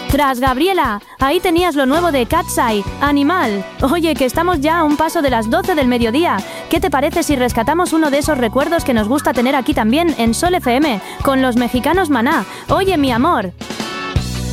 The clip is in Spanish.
Tras Gabriela, ahí tenías lo nuevo de Cat's Eye, Animal. Oye, que estamos ya a un paso de las 12 del mediodía. ¿Qué te parece si rescatamos uno de esos recuerdos que nos gusta tener aquí también en Sol FM, con los mexicanos Maná? Oye, mi amor.